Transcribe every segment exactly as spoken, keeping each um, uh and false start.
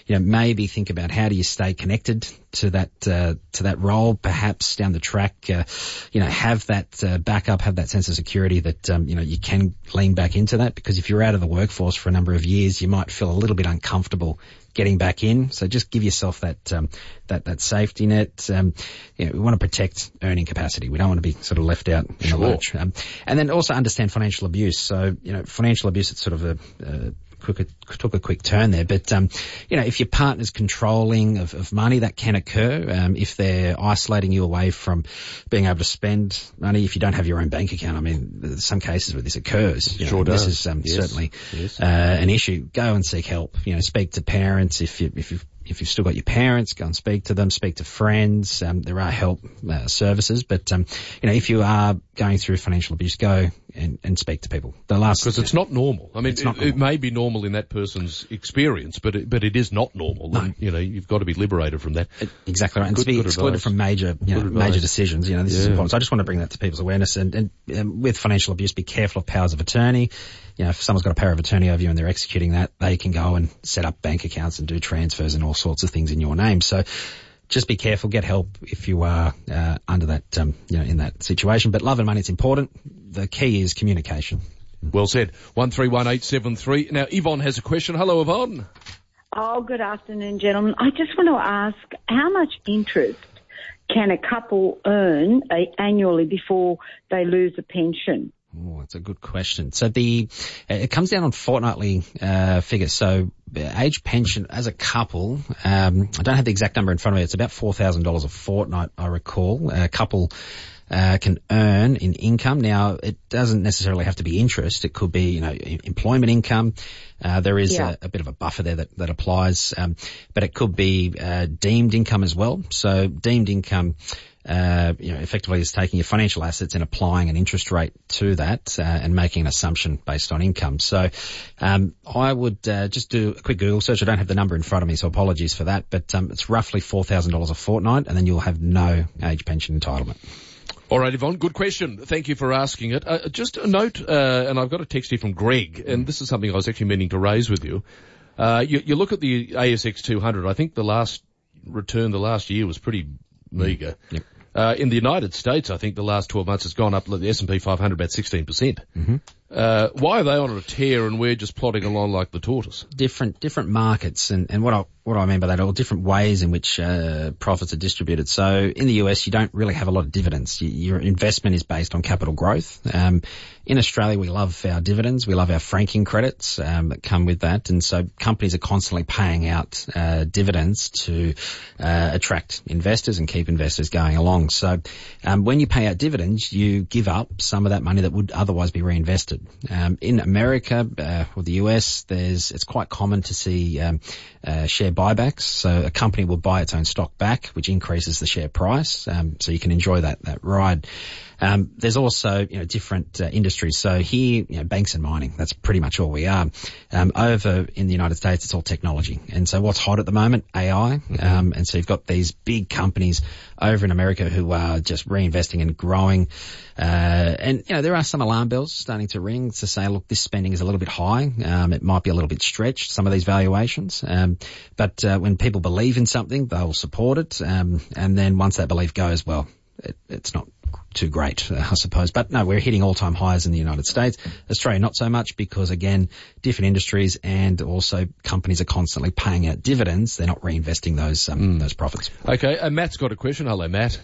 you know, maybe think about how do you stay connected to that, uh, to that role, perhaps down the track, uh, you know, have that, uh, backup, have that sense of security that, um, you know, you can lean back into that, because if you're out of the workforce for a number of years, you might feel a little bit uncomfortable getting back in. So just give yourself that, um, that, that safety net. Um, you know, we want to protect earning capacity. We don't want to be sort of left out in Sure. the lurch. Um, and then also understand financial abuse. So, you know, financial abuse, it's sort of a, uh, Quick, took a quick turn there, but um, you know, if your partner's controlling of, of money, that can occur. Um, if they're isolating you away from being able to spend money, if you don't have your own bank account, I mean, there's some cases where this occurs. You Sure know, does. This is um, Yes. certainly Yes. uh, an issue. Go and seek help. You know, speak to parents if you if you if you've still got your parents. Go and speak to them. Speak to friends. Um, there are help uh, services, but um, you know, if you are going through financial abuse, go and, and speak to people. The last Because it's not normal. I mean, It's not it, it may be normal in that person's experience, but it, but it is not normal. No. And, you know, you've got to be liberated from that. Exactly right. And Good- to be good excluded advice. from major, you know, Good major advice. decisions, you know, this is Yeah. important. So I just want to bring that to people's awareness. And, and um, with financial abuse, be careful of powers of attorney. You know, if someone's got a power of attorney over you and they're executing that, they can go and set up bank accounts and do transfers and all sorts of things in your name. So just be careful. Get help if you are uh, under that, um, you know, in that situation. But love and money, it's important. The key is communication. Well said. one three one eight seven three. Now, Yvonne has a question. Hello, Yvonne. Oh, good afternoon, gentlemen. I just want to ask, how much interest can a couple earn uh, annually before they lose a pension? Oh, that's a good question. So the, it comes down on fortnightly, uh, figures. So age pension as a couple, um, I don't have the exact number in front of me. It's about four thousand dollars a fortnight, I recall. A couple, uh, can earn in income. Now, it doesn't necessarily have to be interest. It could be, you know, employment income. Uh, there is Yeah. a, a bit of a buffer there that, that applies. Um, but it could be, uh, deemed income as well. So deemed income, Uh, you know, effectively is taking your financial assets and applying an interest rate to that, uh, and making an assumption based on income. So, um, I would, uh, just do a quick Google search. I don't have the number in front of me, so apologies for that, but, um, it's roughly four thousand dollars a fortnight, and then you'll have no age pension entitlement. All right, Yvonne, good question. Thank you for asking it. Uh, just a note, uh, and I've got a text here from Greg, and this is something I was actually meaning to raise with you. Uh, you, you look at the A S X two hundred, I think the last return, the last year was pretty meagre. Yep. Uh, in the United States, I think the last twelve months has gone up, the S and P five hundred, about sixteen percent. Mm-hmm. Uh, why are they on a tear and we're just plodding along like the tortoise? Different, different markets, and, and what I, what I mean by that, are all different ways in which, uh, profits are distributed. So in the U S, you don't really have a lot of dividends. You, your investment is based on capital growth. Um, in Australia, we love our dividends. We love our franking credits, um, that come with that. And so companies are constantly paying out, uh, dividends to, uh, attract investors and keep investors going along. So, um, when you pay out dividends, you give up some of that money that would otherwise be reinvested. Um, in America, uh, or the U S, there's, it's quite common to see, um, uh, share buybacks. So a company will buy its own stock back, which increases the share price. Um, so you can enjoy that, that ride. Um, there's also, you know, different uh, industries. So here, you know, banks and mining, that's pretty much all we are. Um, over in the United States, it's all technology. And so what's hot at the moment? A I. Mm-hmm. Um, and so you've got these big companies over in America who are just reinvesting and growing. Uh, and, you know, there are some alarm bells starting to ring to say, look, this spending is a little bit high. Um, it might be a little bit stretched, some of these valuations. Um, but, uh, when people believe in something, they'll support it. Um, and then once that belief goes, well, it, it's not too great, uh, I suppose. But no, we're hitting all-time highs in the United States. Australia, not so much, because again, different industries and also companies are constantly paying out dividends. They're not reinvesting those, um, mm. those profits. Okay, uh, Matt's got a question. Hello, Matt.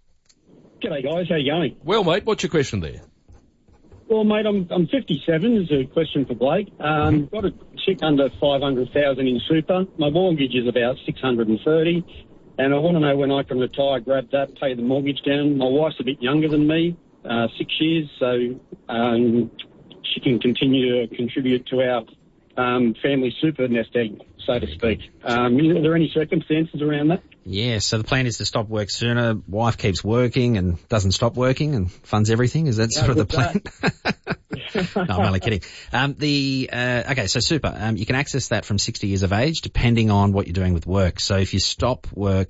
G'day guys, how you going? Well, mate, what's your question there? Well, mate, I'm I'm fifty-seven. There's a question for Blake. Um, got a chick under five hundred thousand in super. My mortgage is about six hundred thirty, and I want to know when I can retire, grab that, pay the mortgage down. My wife's a bit younger than me, uh, six years, so um, she can continue to contribute to our um, family super nest egg, so to speak. Um, are there any circumstances around that? Yeah, so the plan is to stop work sooner. Wife keeps working and doesn't stop working and funds everything. Is that sort of the plan? No, I'm only kidding. Um, the, uh, okay, so super. Um, you can access that from sixty years of age, depending on what you're doing with work. So if you stop work,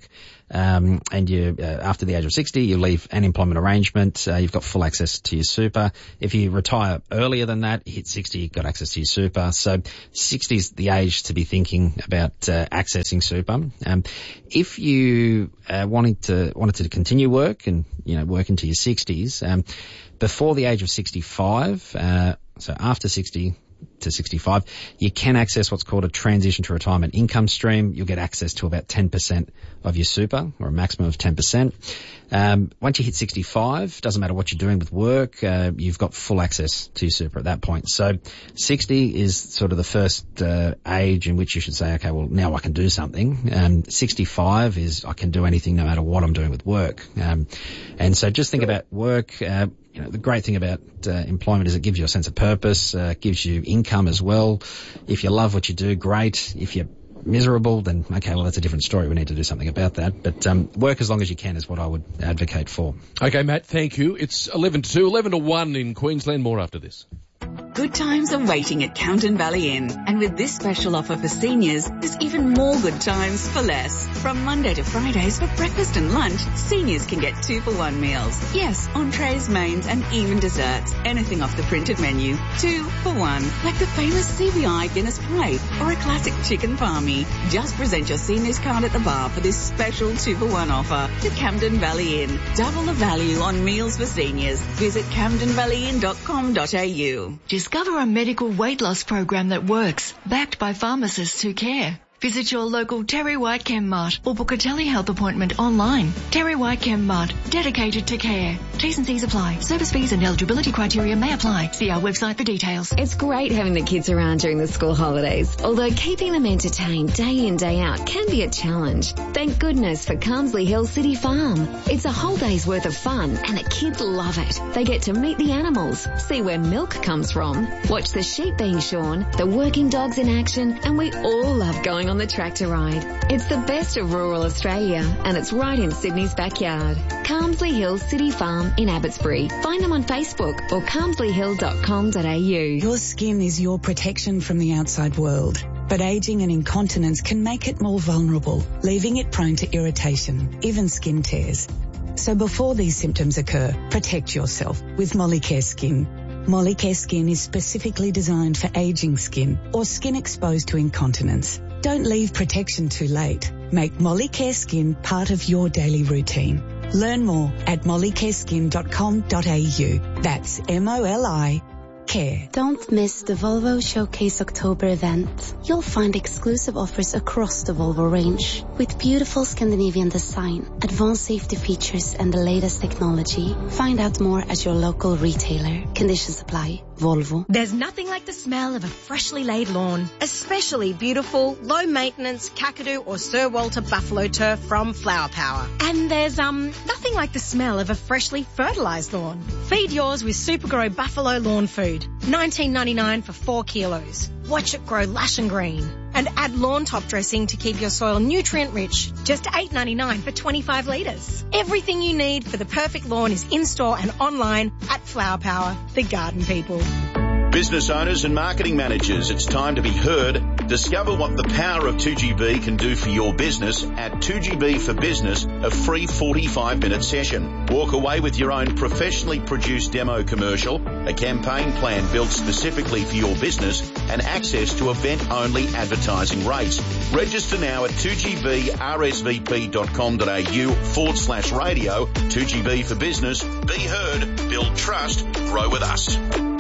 um, and you, uh, after the age of sixty, you leave an employment arrangement, uh, you've got full access to your super. If you retire earlier than that, hit sixty, you've got access to your super. So sixty is the age to be thinking about uh, accessing super. Um, if you uh, wanted to wanted to continue work and you know work into your sixties, um, before the age of sixty-five, uh, so after sixty to sixty-five, you can access what's called a transition to retirement income stream. You'll get access to about ten percent of your super, or a maximum of ten percent. Um, once you hit sixty-five, doesn't matter what you're doing with work, uh, you've got full access to your super at that point. So sixty is sort of the first uh, age in which you should say, okay, well, now I can do something. Um, sixty-five is I can do anything no matter what I'm doing with work. Um, and so just think about work. Uh, You know, the great thing about uh, employment is it gives you a sense of purpose, uh, gives you income as well. If you love what you do, great. If you're miserable, then okay, well, that's a different story. We need to do something about that. But um, work as long as you can is what I would advocate for. Okay, Matt, thank you. It's eleven to two, eleven to one in Queensland. More after this. Good times are waiting at Camden Valley Inn. And with this special offer for seniors, there's even more good times for less. From Monday to Fridays for breakfast and lunch, seniors can get two for one meals. Yes, entrees, mains and even desserts. Anything off the printed menu. Two for one. Like the famous C B I Guinness Plate or a classic chicken palmy. Just present your seniors card at the bar for this special two for one offer to Camden Valley Inn. Double the value on meals for seniors. Visit camden valley inn dot com dot a u. Discover a medical weight loss program that works, backed by pharmacists who care. Visit your local Terry White Chem Mart or book a telehealth appointment online. Terry White Chem Mart, dedicated to care. T's and C's apply. Service fees and eligibility criteria may apply. See our website for details. It's great having the kids around during the school holidays, although keeping them entertained day in, day out can be a challenge. Thank goodness for Carmsley Hill City Farm. It's a whole day's worth of fun and the kids love it. They get to meet the animals, see where milk comes from, watch the sheep being shorn, the working dogs in action, and we all love going on the tractor ride. It's the best of rural Australia and it's right in Sydney's backyard. Carmsley Hill City Farm in Abbotsbury. Find them on Facebook or carmsley hill dot com dot a u. Your skin is your protection from the outside world, but aging and incontinence can make it more vulnerable, leaving it prone to irritation, even skin tears. So before these symptoms occur, protect yourself with Molicare Skin. Molicare Skin is specifically designed for aging skin or skin exposed to incontinence. Don't leave protection too late. Make Molicare Skin part of your daily routine. Learn more at molicare skin dot com dot a u. That's M O L I care. Don't miss the Volvo Showcase October event. You'll find exclusive offers across the Volvo range with beautiful Scandinavian design, advanced safety features and the latest technology. Find out more at your local retailer. Conditions apply. Volvo. There's nothing like the smell of a freshly laid lawn, especially beautiful, low-maintenance Kakadu or Sir Walter Buffalo turf from Flower Power. And there's um nothing like the smell of a freshly fertilised lawn. Feed yours with Supergrow Buffalo Lawn Food, nineteen ninety-nine for four kilos. Watch it grow lush and green. And add lawn top dressing to keep your soil nutrient-rich, just eight ninety-nine for twenty-five litres. Everything you need for the perfect lawn is in-store and online at Flower Power, the garden people. Business owners and marketing managers, it's time to be heard. Discover what the power of two G B can do for your business at two G B for Business, a free forty-five minute session. Walk away with your own professionally produced demo commercial, a campaign plan built specifically for your business, and access to event-only advertising rates. Register now at two G B R S V P dot com dot a u forward slash radio. two G B for Business. Be heard, build trust, grow with us.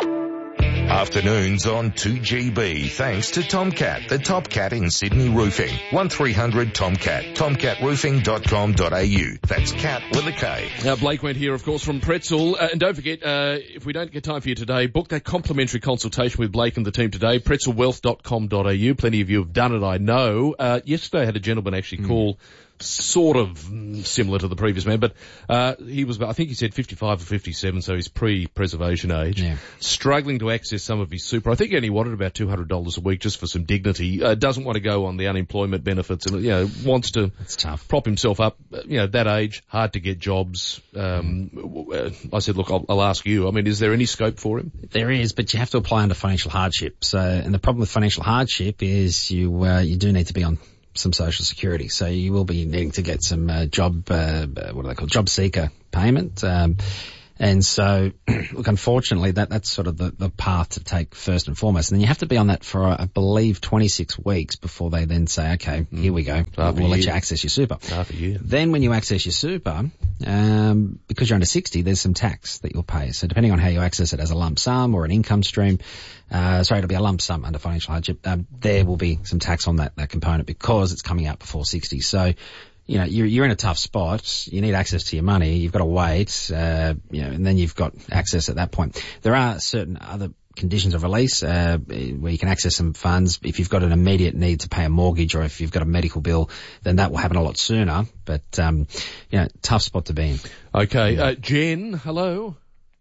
Afternoons on two G B, thanks to Tomcat, the top cat in Sydney roofing. one three hundred Tomcat, tomcat roofing dot com dot a u. That's cat with a K. Now, Blake went here, of course, from Pretzel. Uh, and don't forget, uh, if we don't get time for you today, book that complimentary consultation with Blake and the team today, pretzel wealth dot com dot a u. Plenty of you have done it, I know. Uh, yesterday I had a gentleman actually mm. call, sort of similar to the previous man, but uh he was, I think he said fifty-five or fifty-seven, so he's pre-preservation age, yeah. Struggling to access some of his super. I think he only wanted about two hundred dollars a week just for some dignity. Uh, doesn't want to go on the unemployment benefits and, you know, wants to That's tough. prop himself up. You know, that age, hard to get jobs. Um, mm. I said, look, I'll, I'll ask you. I mean, is there any scope for him? There is, but you have to apply under financial hardship. So, and the problem with financial hardship is you, uh, you do need to be on some social security. So you will be needing to get some uh, job, uh, what do they call, job seeker payment. Um, And so, look, unfortunately, that, that's sort of the, the path to take first and foremost. And then you have to be on that for, I believe, twenty-six weeks before they then say, okay, mm. here we go. We'll, we'll let you access your super. Half a year. Then when you access your super, um, because you're under sixty, there's some tax that you'll pay. So depending on how you access it as a lump sum or an income stream, uh, sorry, it'll be a lump sum under financial hardship, um, there will be some tax on that, that component because it's coming out before sixty. So, you know, you're, you're in a tough spot. You need access to your money. You've got to wait, uh, you know, and then you've got access at that point. There are certain other conditions of release, uh, where you can access some funds. If you've got an immediate need to pay a mortgage or if you've got a medical bill, then that will happen a lot sooner. But, um, you know, tough spot to be in. Okay. Uh, Jen, hello.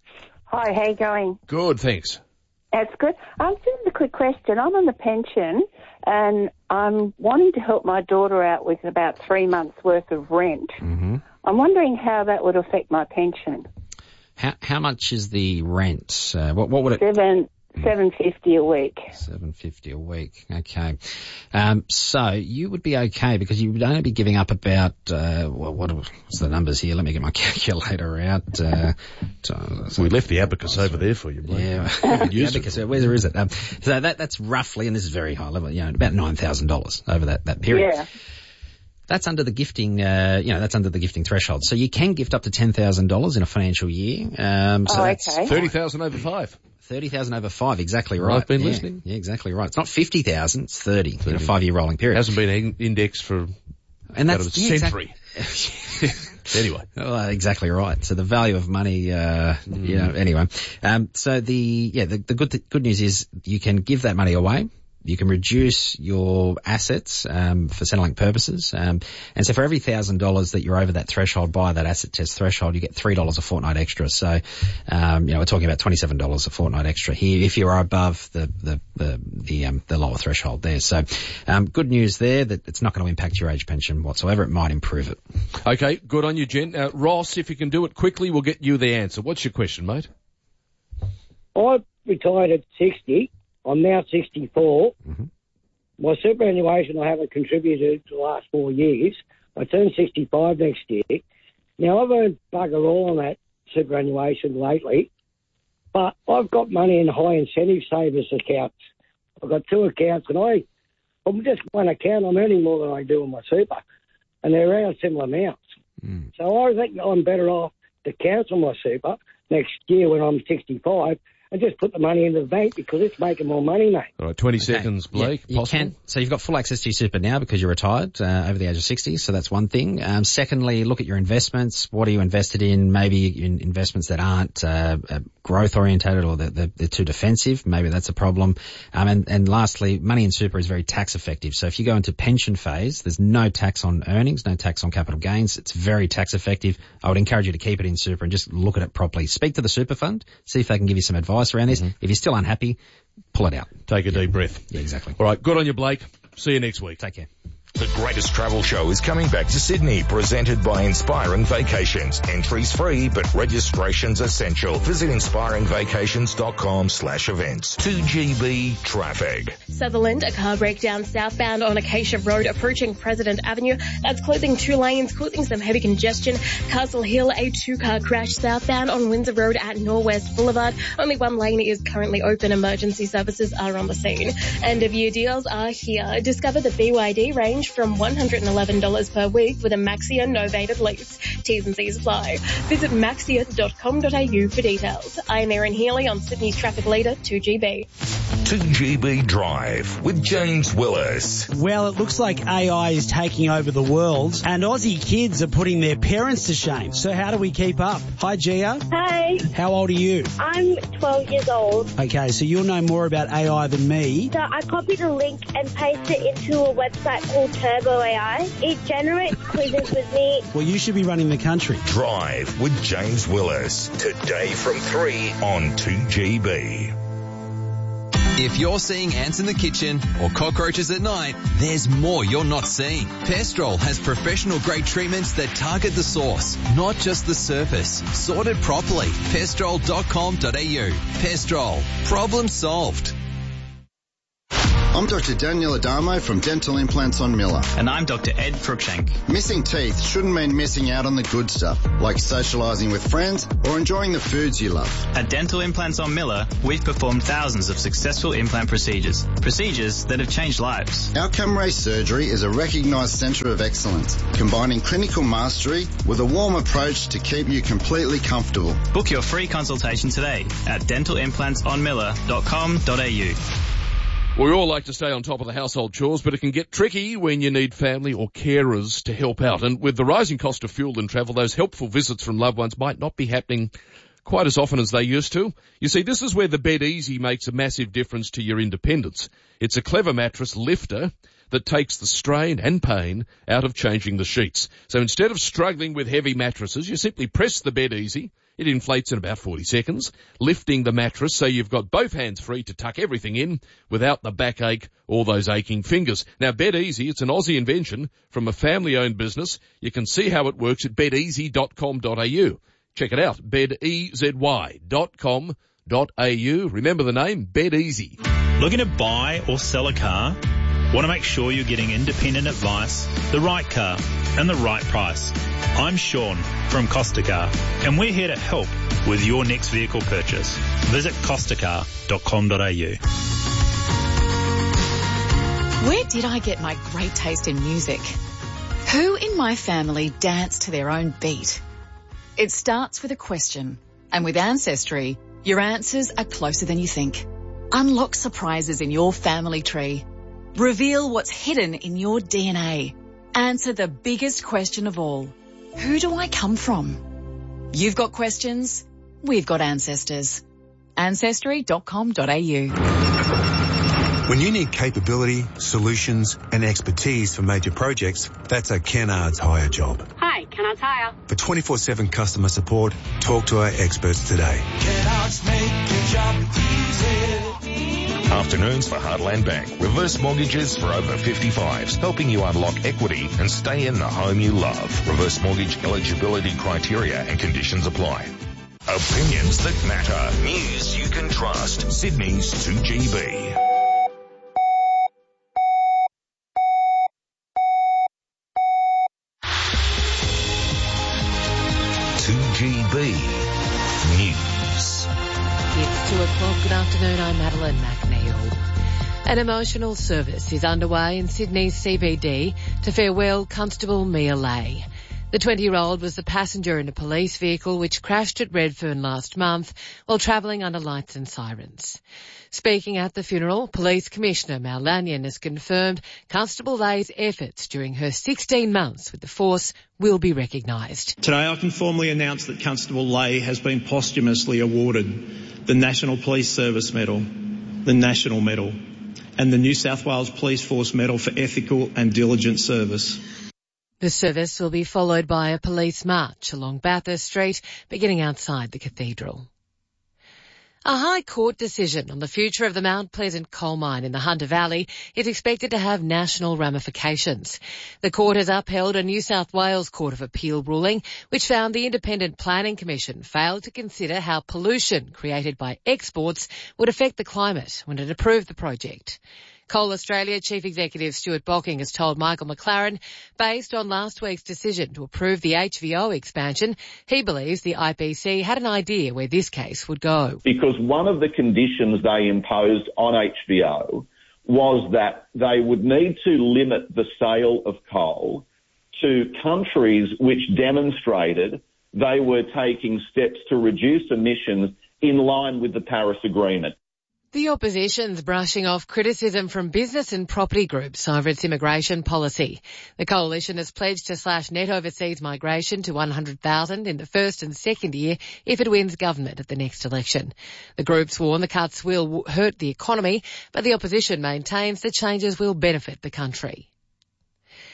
Hi, how you going? Good, thanks. That's good. Um, just a quick question. I'm on the pension and I'm wanting to help my daughter out with about three months' worth of rent. Mm-hmm. I'm wondering how that would affect my pension. How how much is the rent? Uh, what what would it? Seven seven fifty a week. Seven fifty a week. Okay. Um, so you would be okay because you would only be giving up about uh, what what's the numbers here? Let me get my calculator out. Uh, so, we left the abacus over there for you, Blake. Yeah, the abacus. Where, where is it? Um, so that that's roughly, and this is very high level. You know, about nine thousand dollars over that that period. Yeah. That's under the gifting, uh, you know, that's under the gifting threshold. So you can gift up to ten thousand dollars in a financial year. Um, so oh, that's okay. thirty thousand over five. thirty thousand over five, exactly right. I've been yeah, listening. Yeah, exactly right. It's not fifty thousand, it's thirty, thirty in a five-year rolling period. It hasn't been in- indexed for and that's, about a yeah, century. Exactly. Anyway. Oh, exactly right. So the value of money, uh, mm. you know, anyway. Um, so the, yeah, the, the good, th- good news is you can give that money away. You can reduce your assets um, for Centrelink purposes. Um, and so for every one thousand dollars that you're over that threshold by that asset test threshold, you get three dollars a fortnight extra. So, um, you know, we're talking about twenty-seven dollars a fortnight extra here if you're above the the the the, um, the lower threshold there. So um, good news there that it's not going to impact your age pension whatsoever. It might improve it. Okay, good on you, Jen. Uh, Ross, if you can do it quickly, we'll get you the answer. What's your question, mate? I retired at sixty. I'm now sixty-four. Mm-hmm. My superannuation I haven't contributed to the last four years. I turn sixty-five next year. Now, I've earned bugger all on that superannuation lately, but I've got money in high incentive savers accounts. I've got two accounts, and I, I'm just one account. I'm earning more than I do on my super, and they're around similar amounts. Mm. So I think I'm better off to cancel my super next year when I'm sixty-five and just put the money into the bank because it's making more money, mate. All right, twenty okay. seconds, Blake. Yeah, you possible? can. So you've got full access to your super now because you're retired uh, over the age of sixty, so that's one thing. Um, secondly, look at your investments. What are you invested in? Maybe in investments that aren't uh, uh, growth-orientated or they're, they're, they're too defensive. Maybe that's a problem. Um, and, and lastly, money in super is very tax-effective. So if you go into pension phase, there's no tax on earnings, no tax on capital gains. It's very tax-effective. I would encourage you to keep it in super and just look at it properly. Speak to the super fund, see if they can give you some advice around this. Mm-hmm. If you're still unhappy, pull it out. Take a deep breath. Yeah, exactly. All right, good on you, Blake. See you next week. Take care. The greatest travel show is coming back to Sydney, presented by Inspiring Vacations. Entries free, but registration's essential. Visit inspiringvacations.com slash events. two G B traffic. Sutherland, a car breakdown southbound on Acacia Road approaching President Avenue. That's closing two lanes, causing some heavy congestion. Castle Hill, a two-car crash southbound on Windsor Road at Norwest Boulevard. Only one lane is currently open. Emergency services are on the scene. End of year deals are here. Discover the B Y D range from one hundred eleven dollars per week with a Maxia novated lease. T's and C's apply. Visit maxia dot com dot a u for details. I'm Erin Healy on Sydney's traffic leader, two G B. two G B Drive with James Willis. Well, it looks like A I is taking over the world and Aussie kids are putting their parents to shame. So how do we keep up? Hi, Gia. Hey. How old are you? I'm twelve years old. Okay, so you'll know more about A I than me. So I copied a link and pasted it into a website called Turbo A I. It generates quizzes with me. Well, you should be running the country. Drive with James Willis. Today from three on two G B. If you're seeing ants in the kitchen or cockroaches at night, there's more you're not seeing. Pestrol has professional grade treatments that target the source, not just the surface. Sorted properly. pestrol dot com dot a u. Pestrol. Problem solved. I'm Doctor Daniel Adamo from Dental Implants on Miller. And I'm Doctor Ed Cruikshank. Missing teeth shouldn't mean missing out on the good stuff, like socialising with friends or enjoying the foods you love. At Dental Implants on Miller, we've performed thousands of successful implant procedures. Procedures that have changed lives. Outcome Ray Surgery is a recognised centre of excellence, combining clinical mastery with a warm approach to keep you completely comfortable. Book your free consultation today at dental implants on miller dot com dot a u. We all like to stay on top of the household chores, but it can get tricky when you need family or carers to help out. And with the rising cost of fuel and travel, those helpful visits from loved ones might not be happening quite as often as they used to. You see, this is where the Bed Easy makes a massive difference to your independence. It's a clever mattress lifter that takes the strain and pain out of changing the sheets. So instead of struggling with heavy mattresses, you simply press the Bed Easy. It inflates in about forty seconds, lifting the mattress so you've got both hands free to tuck everything in without the backache or those aching fingers. Now, Bed Easy, it's an Aussie invention from a family-owned business. You can see how it works at bed easy dot com dot a u. Check it out, bed easy dot com dot a u. Remember the name, Bed Easy. Looking to buy or sell a car? Want to make sure you're getting independent advice, the right car, and the right price. I'm Sean from Costa Car, and we're here to help with your next vehicle purchase. Visit costa car dot com dot a u. Where did I get my great taste in music? Who in my family danced to their own beat? It starts with a question, and with Ancestry, your answers are closer than you think. Unlock surprises in your family tree. Reveal what's hidden in your D N A. Answer the biggest question of all. Who do I come from? You've got questions. We've got ancestors. ancestry dot com dot a u. When you need capability, solutions and expertise for major projects, that's a Kennards Hire job. Hi, Kennards Hire. For twenty-four seven customer support, talk to our experts today. Kennards make your job easy. Afternoons for Heartland Bank. Reverse mortgages for over fifty-fives, helping you unlock equity and stay in the home you love. Reverse mortgage eligibility criteria and conditions apply. Opinions that matter. News you can trust. Sydney's two G B. two G B News. It's two o'clock. Good afternoon. I'm Madeline McNeil. An emotional service is underway in Sydney's C B D to farewell Constable Mia Lay. The twenty-year-old was the passenger in a police vehicle which crashed at Redfern last month while travelling under lights and sirens. Speaking at the funeral, Police Commissioner Mal Lanyon has confirmed Constable Lay's efforts during her sixteen months with the force will be recognised. Today I can formally announce that Constable Lay has been posthumously awarded the National Police Service Medal, the National Medal, and the New South Wales Police Force Medal for ethical and diligent service. The service will be followed by a police march along Bathurst Street, beginning outside the cathedral. A High Court decision on the future of the Mount Pleasant coal mine in the Hunter Valley is expected to have national ramifications. The court has upheld a New South Wales Court of Appeal ruling which found the Independent Planning Commission failed to consider how pollution created by exports would affect the climate when it approved the project. Coal Australia Chief Executive Stuart Bocking has told Michael McLaren, based on last week's decision to approve the H V O expansion, he believes the I P C had an idea where this case would go. Because one of the conditions they imposed on H V O was that they would need to limit the sale of coal to countries which demonstrated they were taking steps to reduce emissions in line with the Paris Agreement. The opposition's brushing off criticism from business and property groups over its immigration policy. The coalition has pledged to slash net overseas migration to one hundred thousand in the first and second year if it wins government at the next election. The groups warn the cuts will hurt the economy, but the opposition maintains the changes will benefit the country.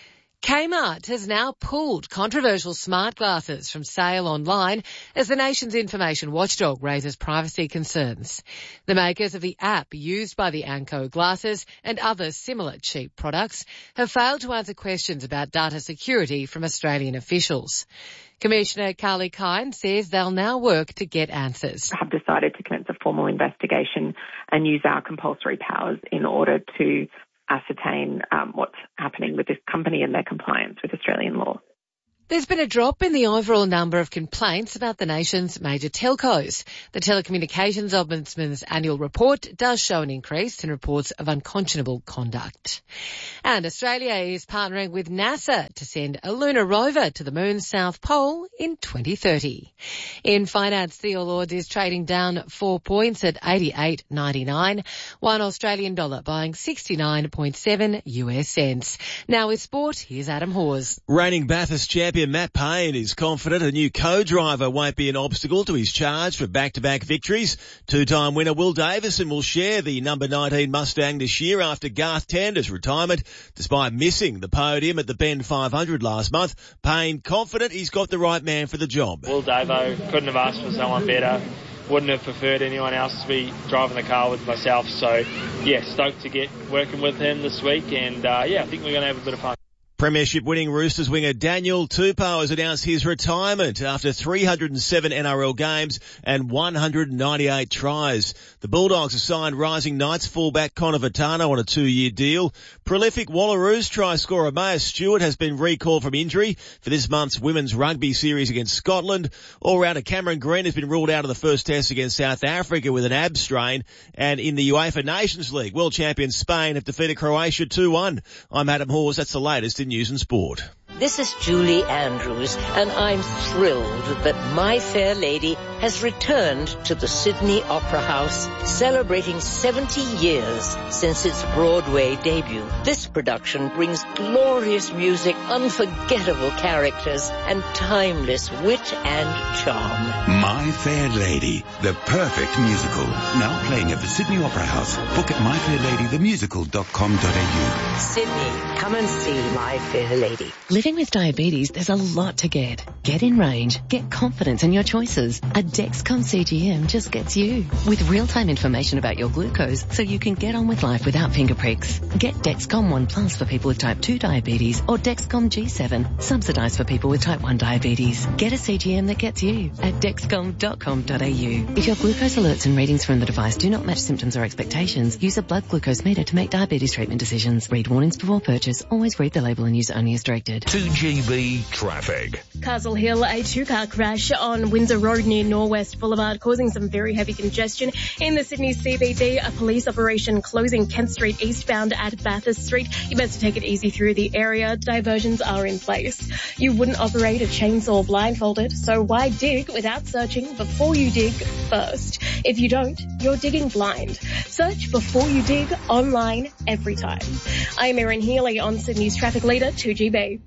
Kmart has now pulled controversial smart glasses from sale online as the nation's information watchdog raises privacy concerns. The makers of the app used by the Anko glasses and other similar cheap products have failed to answer questions about data security from Australian officials. Commissioner Carly Kine says they'll now work to get answers. Have decided to commence a formal investigation and use our compulsory powers in order to ascertain um, what's happening with this company and their compliance with Australian law. There's been a drop in the overall number of complaints about the nation's major telcos. The Telecommunications Ombudsman's annual report does show an increase in reports of unconscionable conduct. And Australia is partnering with NASA to send a lunar rover to the moon's south pole in twenty thirty. In finance, the All Ords is trading down four points at eighty-eight ninety-nine. One Australian dollar buying sixty-nine point seven U S cents. Now with sport, here's Adam Hawes. Reigning Bathurst champion Matt Payne is confident a new co-driver won't be an obstacle to his charge for back-to-back victories. Two-time winner Will Davison will share the number nineteen Mustang this year after Garth Tander's retirement. Despite missing the podium at the Bend five hundred last month, Payne confident he's got the right man for the job. Will Davo, couldn't have asked for someone better. Wouldn't have preferred anyone else to be driving the car with myself. So, yeah, stoked to get working with him this week. And, uh, yeah, I think we're going to have a bit of fun. Premiership winning Roosters winger Daniel Tupou has announced his retirement after three hundred seven N R L games and one hundred ninety-eight tries. The Bulldogs have signed rising Knights fullback Connor Vitano on a two-year deal. Prolific Wallaroos try scorer Maya Stewart has been recalled from injury for this month's women's rugby series against Scotland. All-rounder Cameron Green has been ruled out of the first test against South Africa with an ab strain. And in the UEFA Nations League, world champions Spain have defeated Croatia two one. I'm Adam Hawes. That's the latest in news and sport. This is Julie Andrews, and I'm thrilled that My Fair Lady has returned to the Sydney Opera House, celebrating seventy years since its Broadway debut. This production brings glorious music, unforgettable characters, and timeless wit and charm. My Fair Lady, the perfect musical. Now playing at the Sydney Opera House. Book at my fair lady the musical dot com dot a u. Sydney, come and see My Fair Lady. Living with diabetes, there's a lot to get. Get in range. Get confidence in your choices. A Dexcom C G M just gets you. With real-time information about your glucose so you can get on with life without finger pricks. Get Dexcom One Plus for people with type two diabetes or Dexcom G seven, subsidised for people with type one diabetes. Get a C G M that gets you at dexcom dot com dot a u. If your glucose alerts and readings from the device do not match symptoms or expectations, use a blood glucose meter to make diabetes treatment decisions. Read warnings before purchase. Always read the label and use only as directed. two G B traffic. Castle Hill, a two-car crash on Windsor Road near Norwest Boulevard, causing some very heavy congestion. In the Sydney C B D, a police operation closing Kent Street eastbound at Bathurst Street. You best to take it easy through the area. Diversions are in place. You wouldn't operate a chainsaw blindfolded, so why dig without searching before you dig first? If you don't, you're digging blind. Search before you dig online every time. I'm Erin Healy on Sydney's Traffic Leader, two G B.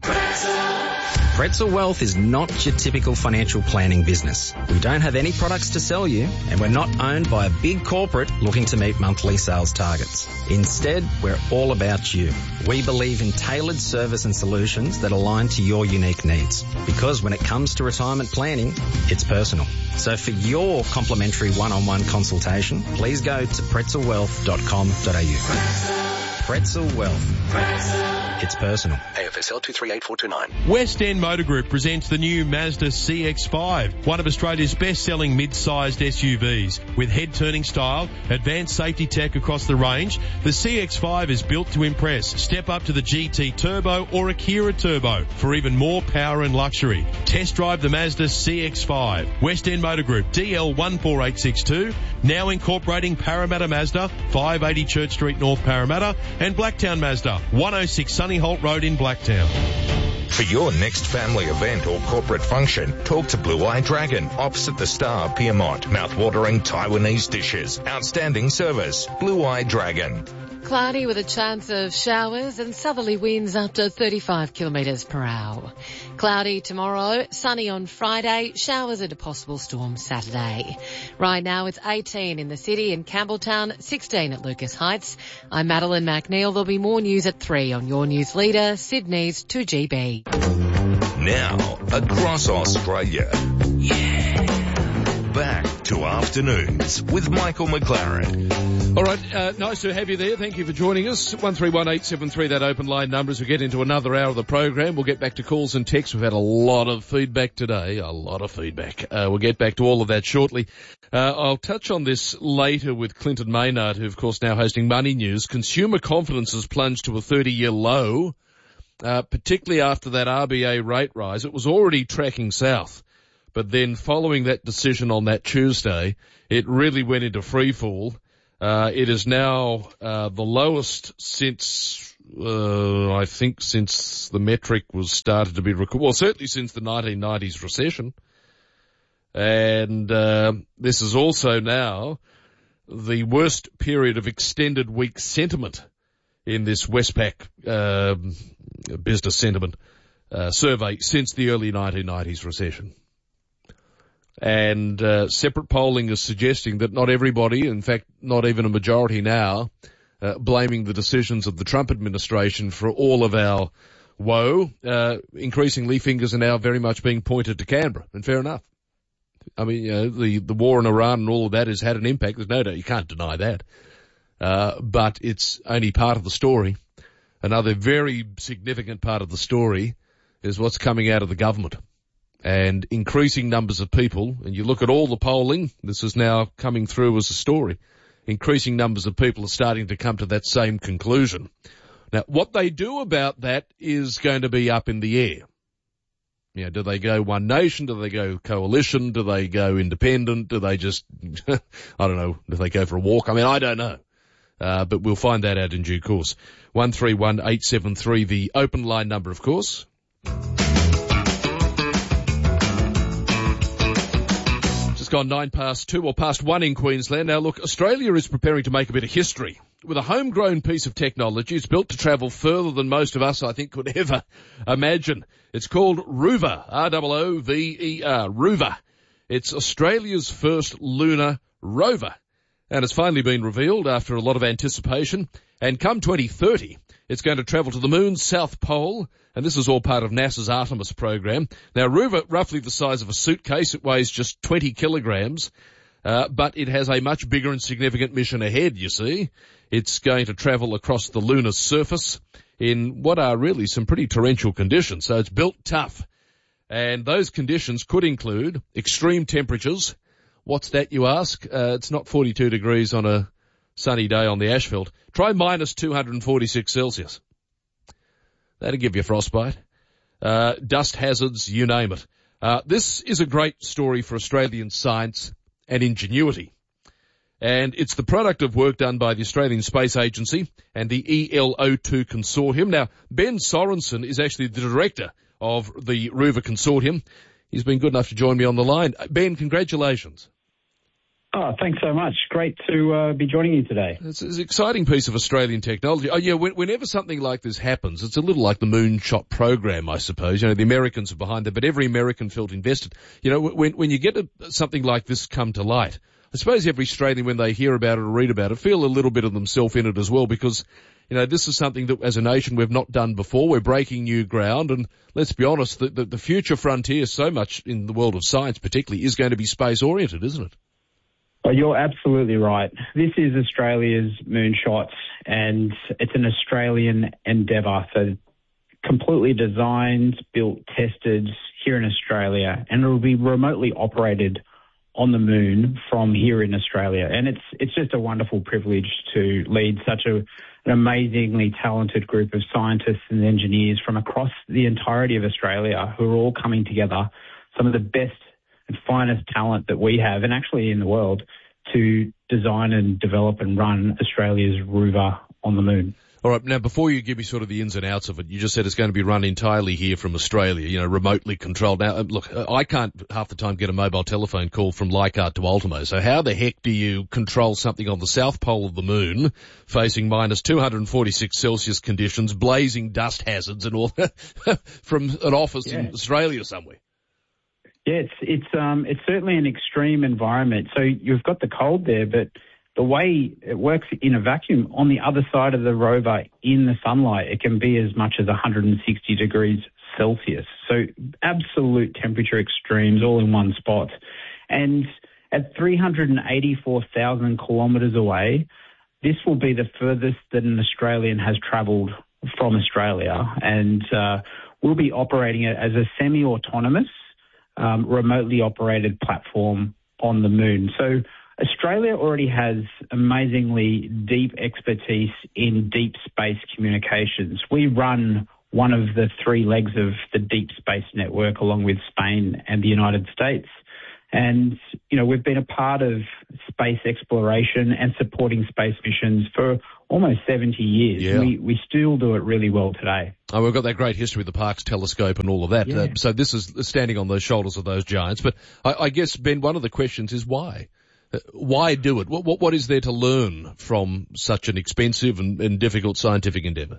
Pretzel Wealth is not your typical financial planning business. We don't have any products to sell you, and we're not owned by a big corporate looking to meet monthly sales targets. Instead, we're all about you. We believe in tailored service and solutions that align to your unique needs. Because when it comes to retirement planning, it's personal. So for your complimentary one-on-one consultation, please go to pretzel wealth dot com dot a u. Pretzel Wealth. It's personal. A F S L two three eight four two nine. West End Motor Group presents the new Mazda C X five, one of Australia's best-selling mid-sized S U Vs. With head-turning style, advanced safety tech across the range, the C X five is built to impress. Step up to the G T Turbo or Akira Turbo for even more power and luxury. Test drive the Mazda C X five. West End Motor Group, D L one four eight six two, now incorporating Parramatta Mazda, five eighty Church Street, North Parramatta, and Blacktown Mazda, one oh six Sunny Holt Road in Blacktown. For your next family event or corporate function, talk to Blue Eye Dragon, opposite the Star, Piermont. Mouth-watering Taiwanese dishes. Outstanding service. Blue Eye Dragon. cloudy with a chance of showers and southerly winds up to thirty-five kilometres per hour. Cloudy tomorrow, sunny on Friday, showers and a possible storm Saturday. Right now it's eighteen in the city and Campbelltown, sixteen at Lucas Heights. I'm Madeline McNeil. There'll be more news at three on your news leader, Sydney's two G B. Now, across Australia. Yeah. Back to Afternoons with Michael McLaren. All right, uh, nice to have you there. Thank you for joining us. one three one eight seven three, that open line number as we get into another hour of the program. We'll get back to calls and texts. We've had a lot of feedback today, a lot of feedback. Uh, we'll get back to all of that shortly. Uh, I'll touch on this later with Clinton Maynard, who of course now hosting Money News. Consumer confidence has plunged to a thirty-year low, uh, particularly after that R B A rate rise. It was already tracking south. But then following that decision on that Tuesday, it really went into free fall. Uh, it is now, uh, the lowest since, uh, I think since the metric was started to be recorded. Well, certainly since the nineteen nineties recession. And, uh, this is also now the worst period of extended weak sentiment in this Westpac, uh, business sentiment, uh, survey since the early nineteen nineties recession. And uh, separate polling is suggesting that not everybody, in fact, not even a majority now, uh, blaming the decisions of the Trump administration for all of our woe. Uh, increasingly, fingers are now very much being pointed to Canberra, and fair enough. I mean, you know, the, the war in Iran and all of that has had an impact. There's no doubt. You can't deny that. Uh, but it's only part of the story. Another very significant part of the story is what's coming out of the government. And increasing numbers of people, and you look at all the polling, this is now coming through as a story, increasing numbers of people are starting to come to that same conclusion. Now, what they do about that is going to be up in the air. You know, do they go One Nation? Do they go coalition? Do they go independent? Do they just, I don't know, do they go for a walk? I mean, I don't know. Uh, but we'll find that out in due course. one three one eight seven three, the open line number, of course. Gone nine past two or past one in Queensland. Now look, Australia is preparing to make a bit of history with a homegrown piece of technology. It's built to travel further than most of us, I think, could ever imagine. It's called Rover, R O O V E R, Rover. It's Australia's first lunar rover, and it's finally been revealed after a lot of anticipation. And come twenty thirty, it's going to travel to the moon's south pole, and this is all part of NASA's Artemis program. Now, Rover, roughly the size of a suitcase, it weighs just twenty kilograms, uh, but it has a much bigger and significant mission ahead, you see. It's going to travel across the lunar surface in what are really some pretty torrential conditions, so it's built tough. And those conditions could include extreme temperatures. What's that, you ask? Uh, it's not forty-two degrees on a sunny day on the asphalt. Try minus two hundred forty-six Celsius. That'll give you frostbite. Uh, dust hazards, you name it. Uh, this is a great story for Australian science and ingenuity. And it's the product of work done by the Australian Space Agency and the E L O two Consortium. Now, Ben Sorensen is actually the director of the Rover Consortium. He's been good enough to join me on the line. Ben, congratulations. Oh, thanks so much. Great to uh, be joining you today. It's, it's an exciting piece of Australian technology. Oh, yeah, when, whenever something like this happens, it's a little like the Moonshot program, I suppose. You know, the Americans are behind it, but every American felt invested. You know, when, when you get a, something like this come to light, I suppose every Australian, when they hear about it or read about it, feel a little bit of themselves in it as well, because, you know, this is something that as a nation we've not done before. We're breaking new ground, and let's be honest, the, the, the future frontier so much in the world of science particularly is going to be space-oriented, isn't it? Well, you're absolutely right. This is Australia's Moonshot, and it's an Australian endeavour. So completely designed, built, tested here in Australia, and it will be remotely operated on the moon from here in Australia. And it's it's just a wonderful privilege to lead such a, an amazingly talented group of scientists and engineers from across the entirety of Australia who are all coming together, some of the best and finest talent that we have, and actually in the world, to design and develop and run Australia's rover on the moon. All right. Now, before you give me sort of the ins and outs of it, you just said it's going to be run entirely here from Australia, you know, remotely controlled. Now, look, I can't half the time get a mobile telephone call from Leichhardt to Ultimo. So how the heck do you control something on the south pole of the moon facing minus two hundred forty-six Celsius conditions, blazing dust hazards and all that from an office yeah. in Australia somewhere? Yeah, it's, it's, um, it's certainly an extreme environment. So you've got the cold there, but the way it works in a vacuum, on the other side of the rover in the sunlight, it can be as much as one hundred sixty degrees Celsius. So absolute temperature extremes all in one spot. And at three hundred eighty-four thousand kilometres away, this will be the furthest that an Australian has travelled from Australia. And uh, we'll be operating it as a semi-autonomous, um, remotely operated platform on the moon. So Australia already has amazingly deep expertise in deep space communications. We run one of the three legs of the deep space network along with Spain and the United States. And, you know, we've been a part of space exploration and supporting space missions for almost seventy years. Yeah. We, we still do it really well today. Oh, we've got that great history with the Parkes telescope and all of that. Yeah. Uh, so this is standing on those shoulders of those giants. But I, I guess, Ben, one of the questions is why? Why do it? What, what, what is there to learn from such an expensive and, and difficult scientific endeavour?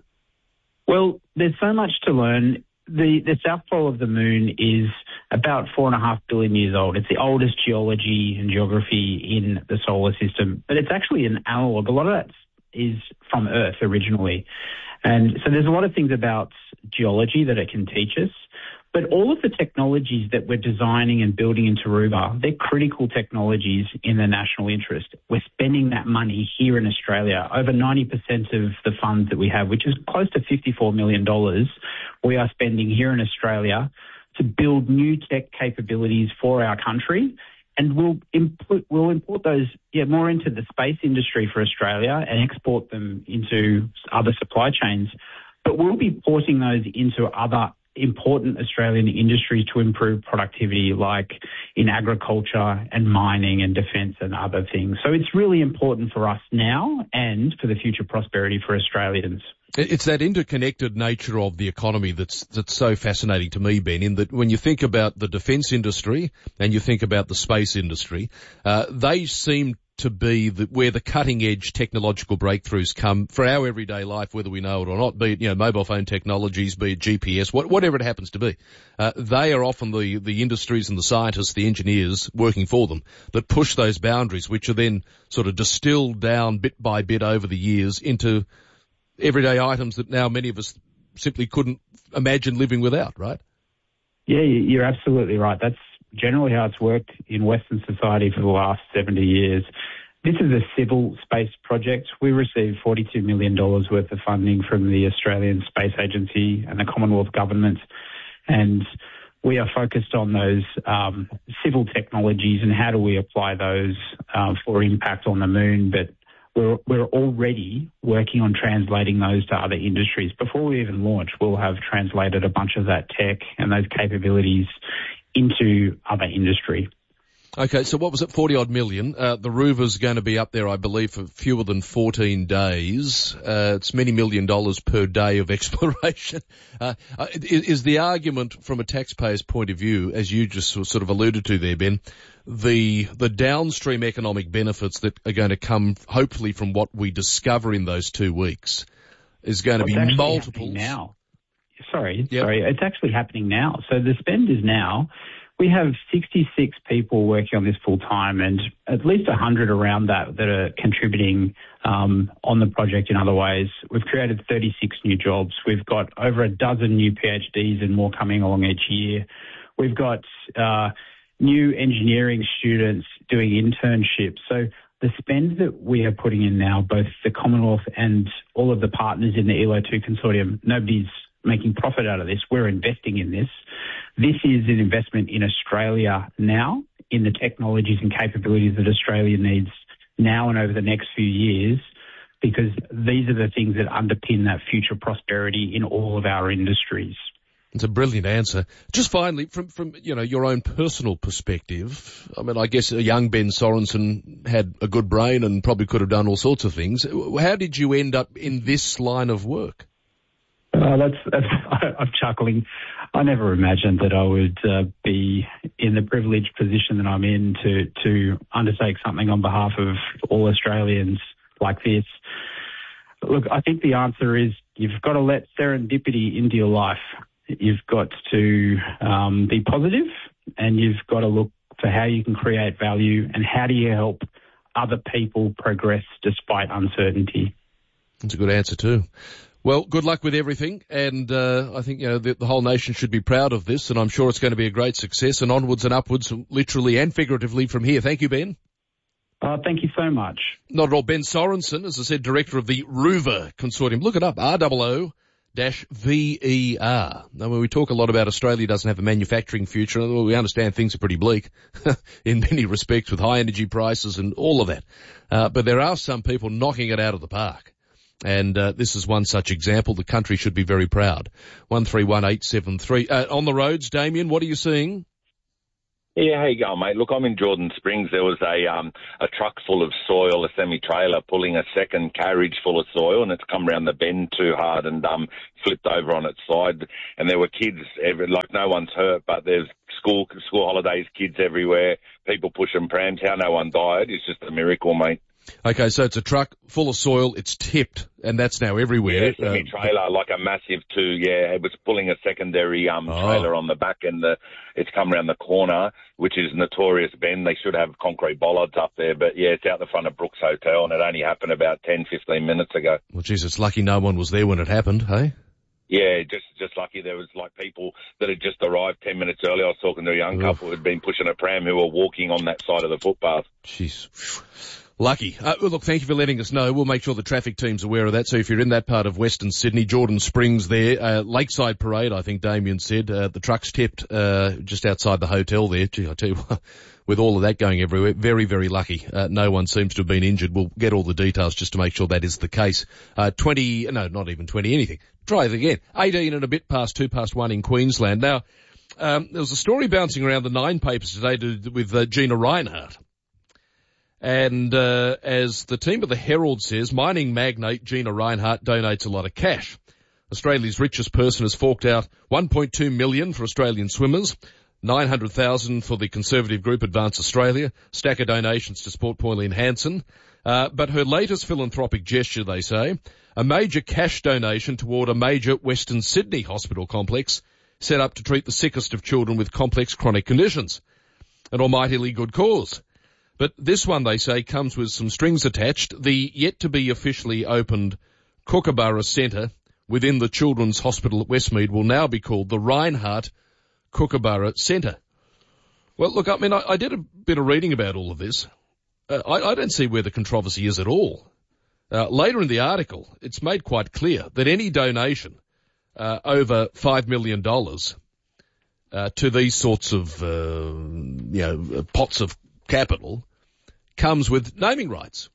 Well, there's so much to learn. The, the south pole of the moon is about four and a half billion years old. It's the oldest geology and geography in the solar system, but it's actually an analog. A lot of that is from Earth originally. And so there's a lot of things about geology that it can teach us. But all of the technologies that we're designing and building in Tarouba, they're critical technologies in the national interest. We're spending that money here in Australia. Over ninety percent of the funds that we have, which is close to fifty-four million dollars, we are spending here in Australia to build new tech capabilities for our country. And we'll import, we'll import those yeah, more into the space industry for Australia and export them into other supply chains. But we'll be porting those into other important Australian industries to improve productivity, like in agriculture and mining and defence and other things. So it's really important for us now and for the future prosperity for Australians. It's that interconnected nature of the economy that's that's so fascinating to me, Ben, in that when you think about the defence industry and you think about the space industry, uh, they seem to be the, where the cutting-edge technological breakthroughs come for our everyday life, whether we know it or not, be it, you know, mobile phone technologies, be it G P S, what, whatever it happens to be. Uh, they are often the, the industries and the scientists, the engineers working for them that push those boundaries, which are then sort of distilled down bit by bit over the years into everyday items that now many of us simply couldn't imagine living without, right? Yeah, you're absolutely right. That's generally how it's worked in Western society for the last seventy years. This is a civil space project. We received forty-two million dollars worth of funding from the Australian Space Agency and the Commonwealth Government, and we are focused on those um, civil technologies and how do we apply those uh, for impact on the moon. But we're, we're already working on translating those to other industries. Before we even launch, we'll have translated a bunch of that tech and those capabilities into other industry. Okay, so what was it, forty odd million? Uh, the rover's going to be up there, I believe, for fewer than fourteen days. Uh, it's many million dollars per day of exploration. Uh, uh, is, is the argument from a taxpayer's point of view, as you just sort of alluded to there, Ben, the the downstream economic benefits that are going to come, hopefully, from what we discover in those two weeks is going to well, be multiples now? Sorry, yep. sorry, it's actually happening now. So the spend is now. We have sixty-six people working on this full time and at least one hundred around that that are contributing um, on the project in other ways. We've created thirty-six new jobs. We've got over a dozen new PhDs and more coming along each year. We've got uh, new engineering students doing internships. So the spend that we are putting in now, both the Commonwealth and all of the partners in the E L O two consortium, nobody's making profit out of this. We're investing in this. This is an investment in Australia now, in the technologies and capabilities that Australia needs now and over the next few years, because these are the things that underpin that future prosperity in all of our industries. It's a brilliant answer. Just finally, from, from, you know, your own personal perspective, I mean, I guess a young Ben Sorensen had a good brain and probably could have done all sorts of things. How did you end up in this line of work? Uh, that's, that's I'm chuckling. I never imagined that I would uh, be in the privileged position that I'm in to, to undertake something on behalf of all Australians like this. Look, I think the answer is you've got to let serendipity into your life. You've got to um, be positive, and you've got to look for how you can create value and how do you help other people progress despite uncertainty. That's a good answer too. Well, good luck with everything, and uh, I think you know the, the whole nation should be proud of this, and I'm sure it's going to be a great success, and onwards and upwards, literally and figuratively from here. Thank you, Ben. Uh, thank you so much. Not at all. Ben Sorensen, as I said, director of the Rover Consortium. Look it up, R O O V E R. Now, when we talk a lot about Australia doesn't have a manufacturing future, well, we understand things are pretty bleak in many respects with high energy prices and all of that. Uh, but there are some people knocking it out of the park. And uh, this is one such example. The country should be very proud. one three one eight seven three. Uh, on the roads, Damien, what are you seeing? Yeah, how you going, mate? Look, I'm in Jordan Springs. There was a um, a truck full of soil, a semi-trailer, pulling a second carriage full of soil, and it's come round the bend too hard and um, flipped over on its side. And there were kids, every, like no one's hurt, but there's school school holidays, kids everywhere, people pushing prams. How no one died is just a miracle, mate. Okay, so it's a truck full of soil, it's tipped, and that's now everywhere. Yeah, semi-trailer, like a massive two, yeah. It was pulling a secondary um oh. trailer on the back, and the, it's come around the corner, which is notorious bend. They should have concrete bollards up there, but yeah, it's out the front of Brooks Hotel, and it only happened about ten, fifteen minutes ago. Well, geez, it's lucky no one was there when it happened, hey? Yeah, just just lucky there was like people that had just arrived ten minutes earlier. I was talking to a young Oof. couple who had been pushing a pram who were walking on that side of the footpath. Jeez. Lucky. Uh, well, look, thank you for letting us know. We'll make sure the traffic team's aware of that. So if you're in that part of Western Sydney, Jordan Springs there, uh, Lakeside Parade, I think Damien said, uh, the truck's tipped, uh, just outside the hotel there. Gee, I tell you what, with all of that going everywhere, very, very lucky. Uh, no one seems to have been injured. We'll get all the details just to make sure that is the case. Uh, twenty, no, not even twenty, anything. Try it again. eighteen and a bit past two past one in Queensland. Now, um, there was a story bouncing around the Nine papers today to, with uh, Gina Rinehart. And uh, as the team of the Herald says, mining magnate Gina Rinehart donates a lot of cash. Australia's richest person has forked out one point two million dollars for Australian swimmers, nine hundred thousand dollars for the conservative group Advance Australia, stack of donations to support Pauline Hanson. Uh, but her latest philanthropic gesture, they say, a major cash donation toward a major Western Sydney hospital complex set up to treat the sickest of children with complex chronic conditions. An almightily good cause. But this one, they say, comes with some strings attached. The yet-to-be officially opened Kookaburra Centre within the Children's Hospital at Westmead will now be called the Rinehart Kookaburra Centre. Well, look, I mean, I, I did a bit of reading about all of this. Uh, I, I don't see where the controversy is at all. Uh, later in the article, it's made quite clear that any donation uh, over five million dollars uh, to these sorts of, uh, you know, pots of capital comes with naming rights.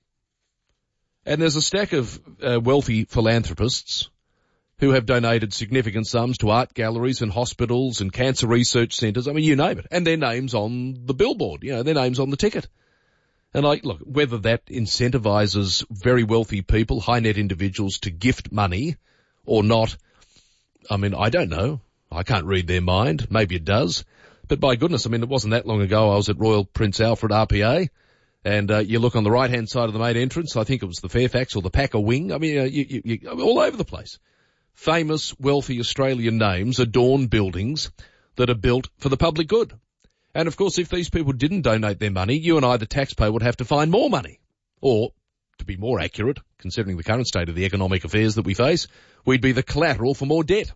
And there's a stack of uh, wealthy philanthropists who have donated significant sums to art galleries and hospitals and cancer research centres. I mean, you name it. And their name's on the billboard, you know, their name's on the ticket. And I, look, whether that incentivises very wealthy people, high net individuals to gift money or not, I mean, I don't know. I can't read their mind. Maybe it does. But by goodness, I mean, it wasn't that long ago I was at Royal Prince Alfred R P A, and uh, you look on the right-hand side of the main entrance, I think it was the Fairfax or the Packer Wing. I mean, uh, you, you, you, all over the place. Famous, wealthy Australian names adorn buildings that are built for the public good. And, of course, if these people didn't donate their money, you and I, the taxpayer, would have to find more money. Or, to be more accurate, considering the current state of the economic affairs that we face, we'd be the collateral for more debt.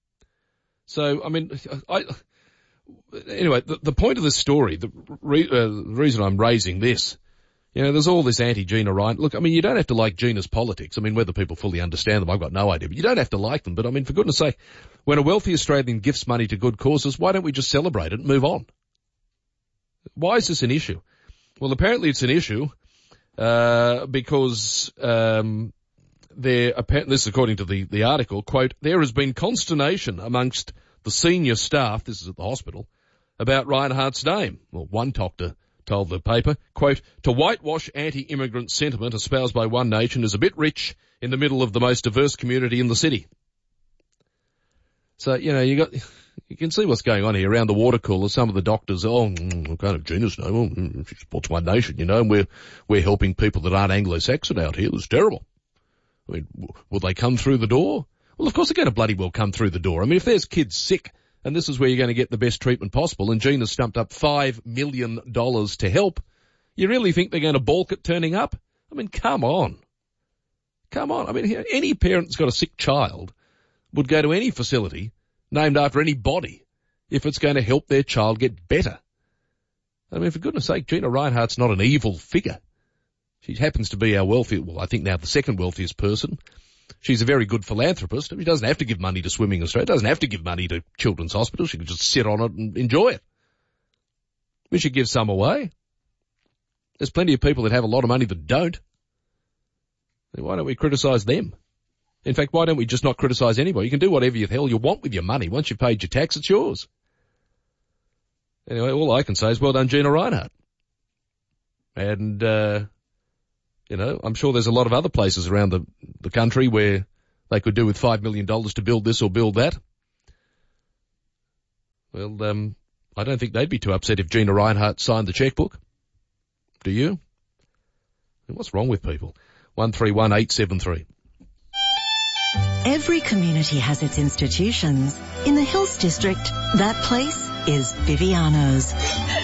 So, I mean, I... Anyway, the, the point of this story, the, re, uh, the reason I'm raising this, you know, there's all this anti-Gina Ryan. Look, I mean, you don't have to like Gina's politics. I mean, whether people fully understand them, I've got no idea. But you don't have to like them. But, I mean, for goodness sake, when a wealthy Australian gifts money to good causes, why don't we just celebrate it and move on? Why is this an issue? Well, apparently it's an issue uh, because um, there, apparently, this is according to the, the article, quote, there has been consternation amongst the senior staff, this is at the hospital, about Reinhardt's name. Well, one doctor told the paper, quote, to whitewash anti-immigrant sentiment espoused by one nation is a bit rich in the middle of the most diverse community in the city. So, you know, you got, you can see what's going on here around the water cooler. Some of the doctors, oh, mm, kind of Gina's name, oh, mm, she supports one nation, you know, and we're, we're helping people that aren't Anglo-Saxon out here. It's terrible. I mean, w- will they come through the door? Well, of course they're going to bloody well come through the door. I mean, if there's kids sick, and this is where you're going to get the best treatment possible, and Gina's stumped up five million dollars to help, you really think they're going to balk at turning up? I mean, come on. Come on. I mean, any parent that's got a sick child would go to any facility named after any body if it's going to help their child get better. I mean, for goodness sake, Gina Reinhardt's not an evil figure. She happens to be our wealthiest, well, I think now the second wealthiest person. She's a very good philanthropist. I mean, she doesn't have to give money to Swimming Australia, doesn't have to give money to Children's Hospital. She can just sit on it and enjoy it. We should give some away. There's plenty of people that have a lot of money that don't. Why don't we criticise them? In fact, why don't we just not criticise anybody? You can do whatever the hell you want with your money. Once you've paid your tax, it's yours. Anyway, all I can say is well done, Gina Reinhardt. And, uh, you know, I'm sure there's a lot of other places around the, the country where they could do with five million dollars to build this or build that. Well, um, I don't think they'd be too upset if Gina Reinhardt signed the checkbook. Do you? What's wrong with people? one three one eight seven three. Every community has its institutions. In the Hills District, that place is Viviano's.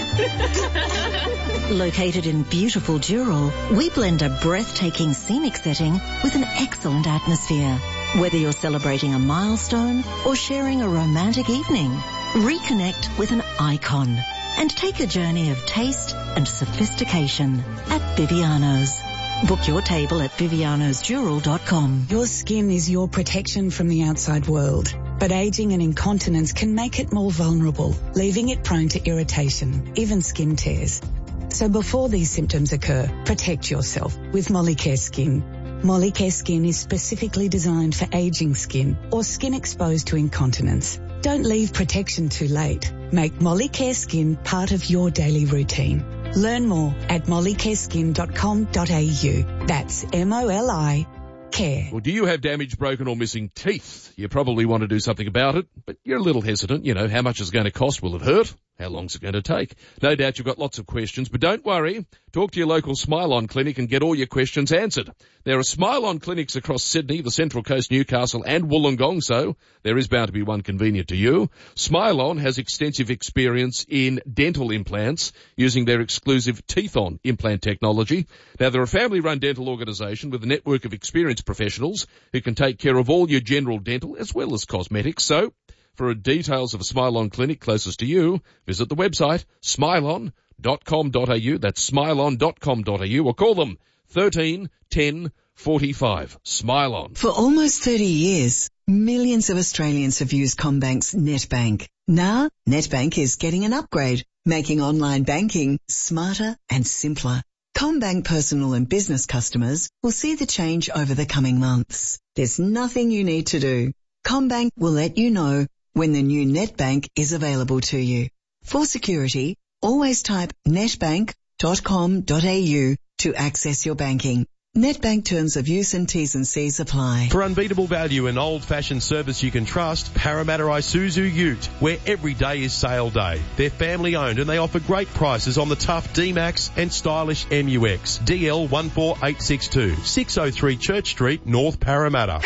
Located in beautiful Dural, we blend a breathtaking scenic setting with an excellent atmosphere. Whether you're celebrating a milestone or sharing a romantic evening, reconnect with an icon and take a journey of taste and sophistication at Viviano's. Book your table at vivianos dural dot com. Your skin is your protection from the outside world, but aging and incontinence can make it more vulnerable, leaving it prone to irritation, even skin tears. So before these symptoms occur, protect yourself with Molicare Skin. Molicare Skin is specifically designed for aging skin or skin exposed to incontinence. Don't leave protection too late. Make Molicare Skin part of your daily routine. Learn more at molicare skin dot com dot a u. That's M O L I care. Well, do you have damaged, broken or missing teeth? You probably want to do something about it, but you're a little hesitant. You know, how much is it going to cost? Will it hurt? How long's it going to take? No doubt you've got lots of questions, but don't worry. Talk to your local Smile On clinic and get all your questions answered. There are Smile On clinics across Sydney, the Central Coast, Newcastle and Wollongong, so there is bound to be one convenient to you. Smile On has extensive experience in dental implants using their exclusive Teeth On implant technology. Now, they're a family-run dental organisation with a network of experienced professionals who can take care of all your general dental as well as cosmetics. So, for details of a Smile On clinic closest to you, visit the website smile on dot com dot a u. That's smile on dot com dot a u, or call them thirteen ten forty-five. Smile On. For almost thirty years, millions of Australians have used CommBank's NetBank. Now, NetBank is getting an upgrade, making online banking smarter and simpler. CommBank personal and business customers will see the change over the coming months. There's nothing you need to do. CommBank will let you know when the new NetBank is available to you. For security, always type netbank dot com dot a u to access your banking. NetBank terms of use and T's and C's apply. For unbeatable value and old-fashioned service you can trust, Parramatta Isuzu Ute, where every day is sale day. They're family-owned and they offer great prices on the tough D-Max and stylish M U X. D L one four eight six two, six oh three Church Street, North Parramatta.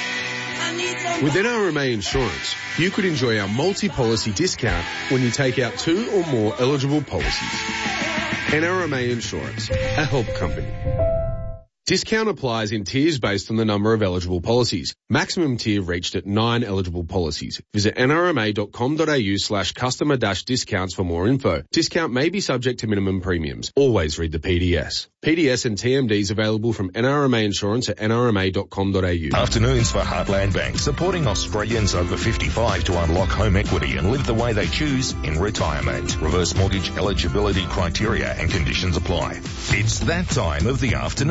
With N R M A Insurance, you could enjoy our multi-policy discount when you take out two or more eligible policies. N R M A Insurance, a help company. Discount applies in tiers based on the number of eligible policies. Maximum tier reached at nine eligible policies. Visit n r m a dot com dot a u slash customer dash discounts for more info. Discount may be subject to minimum premiums. Always read the P D S. P D S and T M Ds available from N R M A Insurance at n r m a dot com dot a u. Afternoons for Heartland Bank, supporting Australians over fifty-five to unlock home equity and live the way they choose in retirement. Reverse mortgage eligibility criteria and conditions apply. It's that time of the afternoon. Time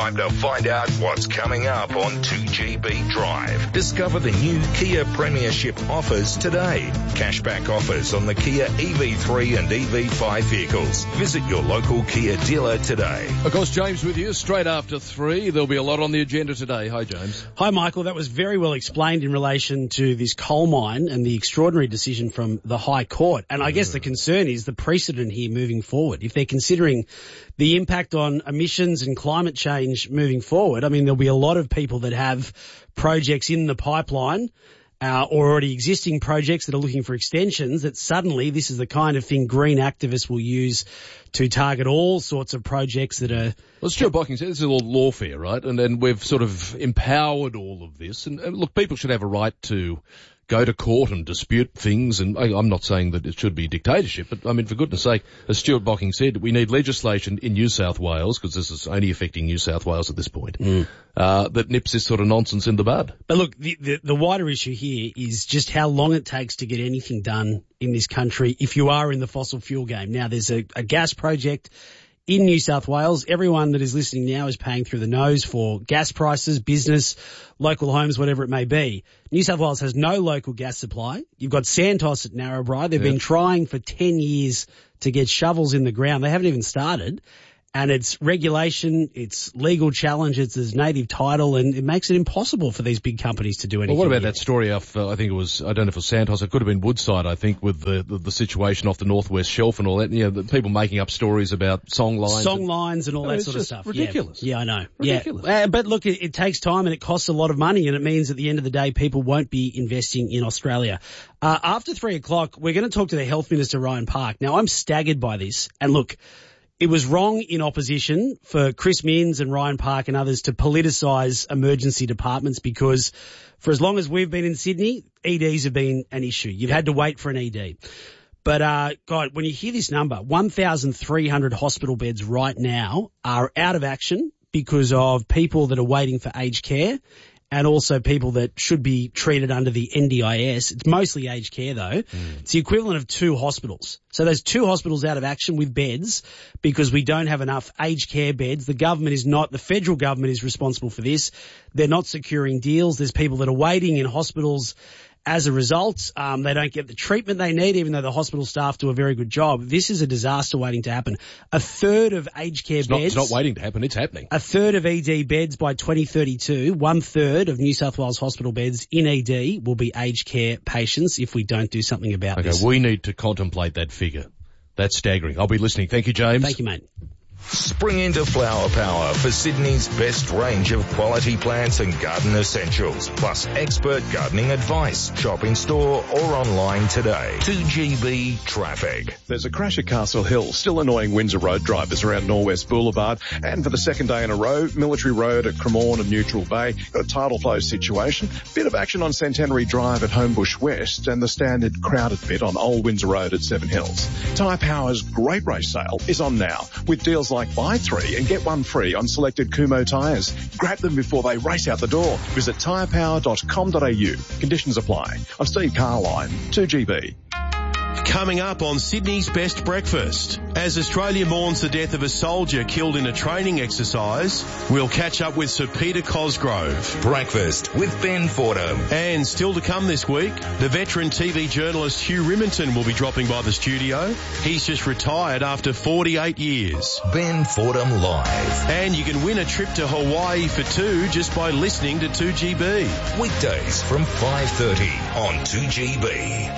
Time to find out what's coming up on two G B Drive. Discover the new Kia Premiership offers today. Cashback offers on the Kia E V three and E V five vehicles. Visit your local Kia dealer today. Of course, James with you straight after three. There'll be a lot on the agenda today. Hi, James. Hi, Michael. That was very well explained in relation to this coal mine and the extraordinary decision from the High Court. And I guess the concern is the precedent here moving forward. If they're considering the impact on emissions and climate change moving forward, I mean, there'll be a lot of people that have projects in the pipeline uh, or already existing projects that are looking for extensions, that suddenly this is the kind of thing green activists will use to target all sorts of projects that are... Well, Stuart Bocking said this is all lawfare, right? And then we've sort of empowered all of this. And, and look, people should have a right to go to court and dispute things, and I, I'm not saying that it should be dictatorship, but I mean, for goodness sake, as Stuart Bocking said, we need legislation in New South Wales, because this is only affecting New South Wales at this point, mm. uh, that nips this sort of nonsense in the bud. But look, the, the, the wider issue here is just how long it takes to get anything done in this country if you are in the fossil fuel game. Now, there's a, a gas project in New South Wales. Everyone that is listening now is paying through the nose for gas prices, business, local homes, whatever it may be. New South Wales has no local gas supply. You've got Santos at Narrabri. They've yep. been trying for ten years to get shovels in the ground. They haven't even started. And it's regulation, it's legal challenge, it's his native title, and it makes it impossible for these big companies to do anything. Well, what about here. that story off, uh, I think it was, I don't know if it was Santos, it could have been Woodside, I think, with the, the, the situation off the Northwest Shelf and all that. You know, the people making up stories about song lines. Song and, lines and all no, that it's sort of just stuff. ridiculous. Yeah, yeah I know. Ridiculous. Yeah. Uh, but look, it, it takes time and it costs a lot of money, and it means at the end of the day, people won't be investing in Australia. Uh, after three o'clock, we're going to talk to the Health Minister, Ryan Park. Now, I'm staggered by this. And look, it was wrong in opposition for Chris Minns and Ryan Park and others to politicise emergency departments, because for as long as we've been in Sydney, E Ds have been an issue. You've had to wait for an E D. But, uh, God, when you hear this number, one thousand three hundred hospital beds right now are out of action because of people that are waiting for aged care, and also people that should be treated under the N D I S. It's mostly aged care, though. Mm. It's the equivalent of two hospitals. So there's two hospitals out of action with beds because we don't have enough aged care beds. The government is not, the federal government is responsible for this. They're not securing deals. There's people that are waiting in hospitals. As a result, um, they don't get the treatment they need, even though the hospital staff do a very good job. This is a disaster waiting to happen. A third of aged care it's beds... Not, it's not waiting to happen, it's happening. A third of E D beds by twenty thirty-two, one third of New South Wales hospital beds in E D will be aged care patients if we don't do something about okay, this. We need to contemplate that figure. That's staggering. I'll be listening. Thank you, James. Thank you, mate. Spring into Flower Power for Sydney's best range of quality plants and garden essentials, plus expert gardening advice. Shop in store or online today. two G B Traffic. There's a crash at Castle Hill, still annoying Windsor Road drivers around Norwest Boulevard. And for the second day in a row, Military Road at Cremorne and Neutral Bay. Got a tidal flow situation. Bit of action on Centenary Drive at Homebush West, and the standard crowded bit on Old Windsor Road at Seven Hills. Tyre Power's Great Race Sale is on now, with deals like buy three and get one free on selected Kumho tyres. Grab them before they race out the door. Visit tyre power dot com dot a u. Conditions apply. I'm Steve Carline, two G B. Coming up on Sydney's Best Breakfast. As Australia mourns the death of a soldier killed in a training exercise, we'll catch up with Sir Peter Cosgrove. Breakfast with Ben Fordham. And still to come this week, the veteran T V journalist Hugh Riminton will be dropping by the studio. He's just retired after forty-eight years. Ben Fordham Live. And you can win a trip to Hawaii for two just by listening to two G B. Weekdays from five thirty on two G B.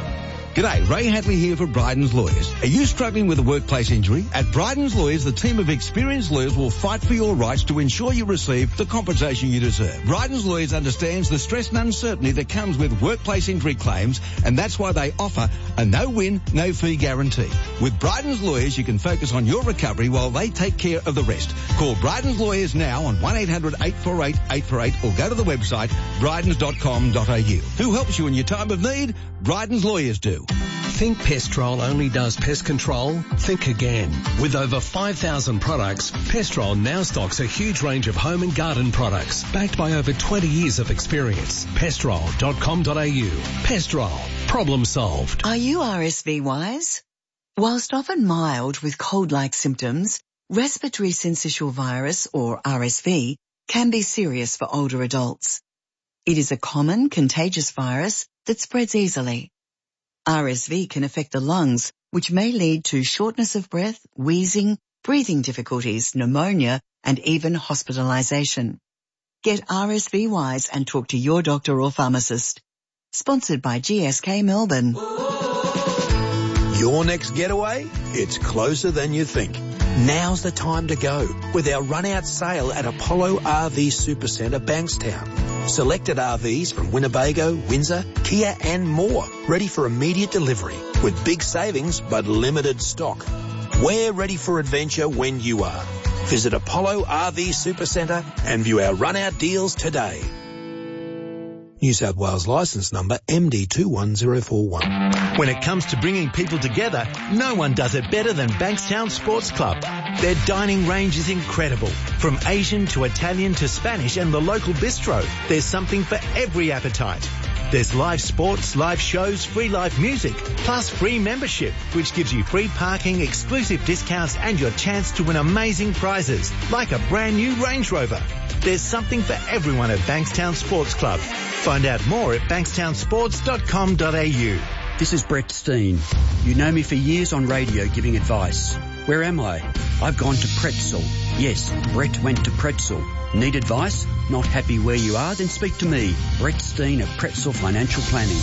G'day, Ray Hatley here for Bryden's Lawyers. Are you struggling with a workplace injury? At Bryden's Lawyers, the team of experienced lawyers will fight for your rights to ensure you receive the compensation you deserve. Bryden's Lawyers understands the stress and uncertainty that comes with workplace injury claims, and that's why they offer a no-win, no-fee guarantee. With Bryden's Lawyers, you can focus on your recovery while they take care of the rest. Call Bryden's Lawyers now on one eight hundred eight four eight eight four eight or go to the website brydens dot com dot a u. Who helps you in your time of need? Bryden's Lawyers do. Think Pestrol only does pest control? Think again. With over five thousand products, Pestrol now stocks a huge range of home and garden products, backed by over twenty years of experience. pestrol dot com dot a u. Pestrol. Problem solved. Are you R S V wise? Whilst often mild with cold-like symptoms, Respiratory syncytial virus, or R S V, can be serious for older adults. It is a common contagious virus that spreads easily. R S V can affect the lungs, which may lead to shortness of breath, wheezing, breathing difficulties, pneumonia, and even hospitalisation. Get R S V wise and talk to your doctor or pharmacist. Sponsored by G S K Melbourne. Your next getaway? It's closer than you think. Now's the time to go with our run-out sale at Apollo R V Supercentre, Bankstown. Selected R Vs from Winnebago, Windsor, Kia and more, ready for immediate delivery with big savings but limited stock. We're ready for adventure when you are. Visit Apollo R V Supercentre and view our run-out deals today. New South Wales licence number M D two one zero four one. When it comes to bringing people together, no one does it better than Bankstown Sports Club. Their dining range is incredible. From Asian to Italian to Spanish and the local bistro, there's something for every appetite. There's live sports, live shows, free live music, plus free membership, which gives you free parking, exclusive discounts and your chance to win amazing prizes, like a brand new Range Rover. There's something for everyone at Bankstown Sports Club. Find out more at bankstown sports dot com dot a u. This is Brett Steen. You know me for years on radio giving advice. Where am I? I've gone to Pretzel. Yes, Brett went to Pretzel. Need advice? Not happy where you are? Then speak to me, Brett Steen of Pretzel Financial Planning.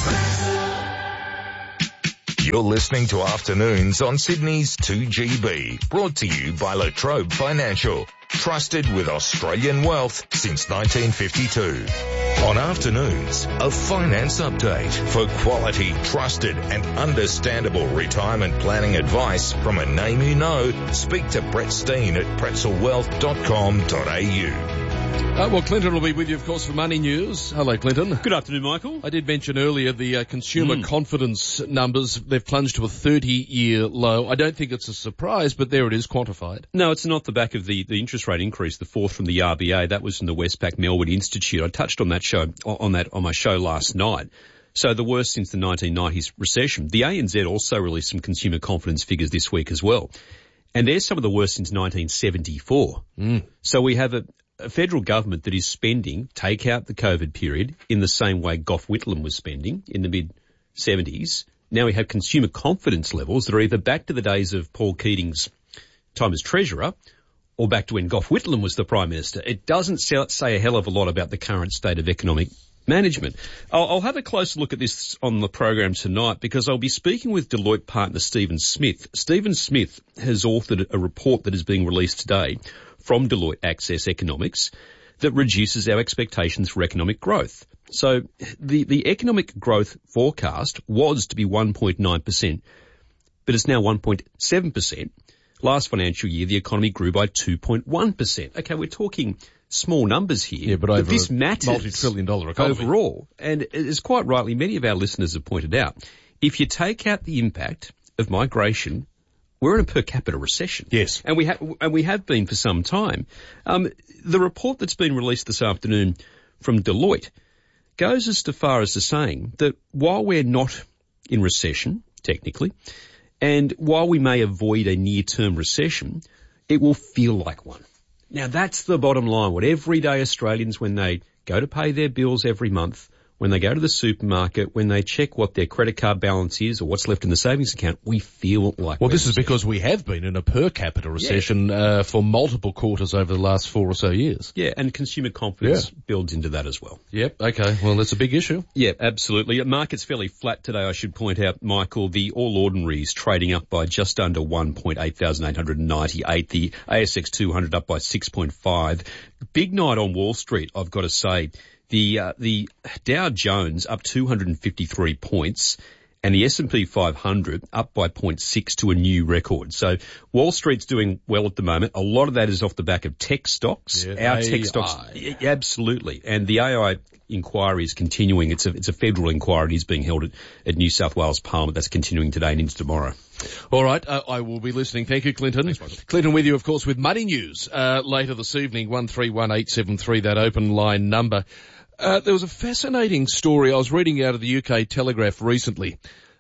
You're listening to Afternoons on Sydney's two G B, brought to you by La Trobe Financial, trusted with Australian wealth since nineteen fifty-two. On Afternoons, a finance update for quality, trusted and understandable retirement planning advice from a name you know. Speak to Brett Steen at pretzel wealth dot com dot a u. Uh, well, Clinton will be with you, of course, for Money News. Hello, Clinton. Good afternoon, Michael. I did mention earlier the uh, consumer Mm. confidence numbers. They've plunged to a thirty-year low. I don't think it's a surprise, but there it is, quantified. No, it's not the back of the, the interest rate increase, the fourth from the R B A. That was from the Westpac Melbourne Institute. I touched on that show, on that, on my show last night. So the worst since the nineteen nineties recession. The A N Z also released some consumer confidence figures this week as well. And they're some of the worst since nineteen seventy-four. Mm. So we have a, a federal government that is spending, take out the COVID period, in the same way Gough Whitlam was spending in the mid seventies. Now we have consumer confidence levels that are either back to the days of Paul Keating's time as Treasurer or back to when Gough Whitlam was the Prime Minister. It doesn't say a hell of a lot about the current state of economic management. I'll, I'll have a closer look at this on the program tonight because I'll be speaking with Deloitte partner Stephen Smith. Stephen Smith has authored a report that is being released today from Deloitte Access Economics that reduces our expectations for economic growth. So the, the economic growth forecast was to be one point nine percent, but it's now one point seven percent. Last financial year, the economy grew by two point one percent. Okay, we're talking small numbers here, yeah, but, over this a matters multi-trillion dollar economy overall. And as quite rightly many of our listeners have pointed out, if you take out the impact of migration, we're in a per capita recession. Yes. And we have, and we have been for some time. Um, the report that's been released this afternoon from Deloitte goes as far as to saying that while we're not in recession, technically, and while we may avoid a near-term recession, it will feel like one. Now that's the bottom line. What everyday Australians, when they go to pay their bills every month, when they go to the supermarket, when they check what their credit card balance is or what's left in the savings account, we feel like Well, we're this is because we have been in a per capita recession yeah. uh, for multiple quarters over the last four or so years. Yeah, and consumer confidence yeah. builds into that as well. Yep, okay. Well, that's a big issue. Yeah, absolutely. Market's fairly flat today, I should point out, Michael. The All Ordinaries trading up by just under one point eight thousand eight hundred ninety-eight. The A S X two hundred up by six point five. Big night on Wall Street, I've got to say. The uh, the Dow Jones up two hundred fifty-three points and the S and P five hundred up by zero point six to a new record. So Wall Street's doing well at the moment. A lot of that is off the back of tech stocks. Yeah, Our A I. tech stocks, yeah, absolutely. And the A I inquiry is continuing. It's a it's a federal inquiry. It's being held at, at New South Wales Parliament. That's continuing today and into tomorrow. All right, uh, I will be listening. Thank you, Clinton. Thanks, Clinton with you, of course, with Money News uh, later this evening. one three one eight seven three, that open line number. Uh, there was a fascinating story I was reading out of the U K Telegraph recently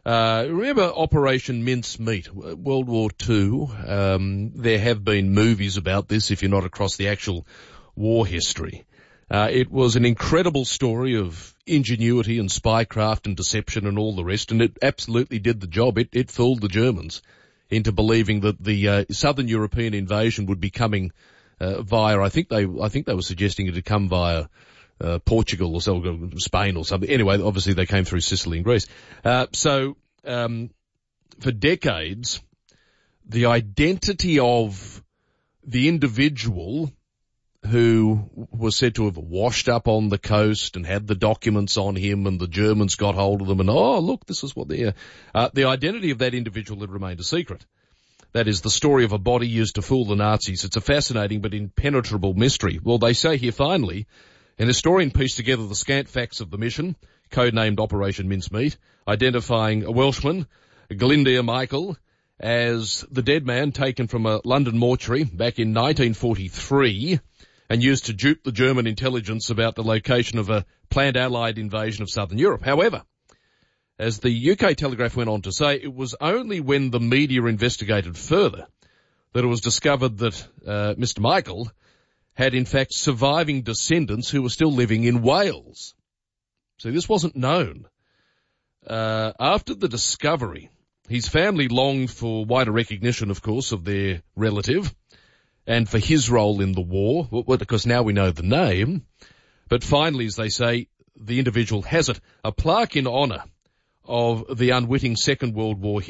Uh, remember Operation Mincemeat, World War Two? Um, there have been movies about this if you're not across the actual war history. Uh, it was an incredible story of ingenuity and spycraft and deception and all the rest, and it absolutely did the job. It, it fooled the Germans into believing that the uh, southern European invasion would be coming uh, via, I think they, I think they were suggesting it would come via Uh, Portugal or so, Spain or something. Anyway, obviously they came through Sicily and Greece. Uh, so, um, for decades, the identity of the individual who was said to have washed up on the coast and had the documents on him and the Germans got hold of them and, oh, look, this is what they're, uh, the identity of that individual had remained a secret. That is the story of a body used to fool the Nazis. It's a fascinating but impenetrable mystery. Well, they say here finally, an historian pieced together the scant facts of the mission, codenamed Operation Mincemeat, identifying a Welshman, Glinda Michael, as the dead man taken from a London mortuary back in nineteen forty-three and used to dupe the German intelligence about the location of a planned Allied invasion of southern Europe. However, as the U K Telegraph went on to say, it was only when the media investigated further that it was discovered that uh, Mister Michael had in fact surviving descendants who were still living in Wales. So this wasn't known. Uh, after the discovery, his family longed for wider recognition, of course, of their relative and for his role in the war, because now we know the name. But finally, as they say, the individual has it, a plaque in honour of the unwitting Second World War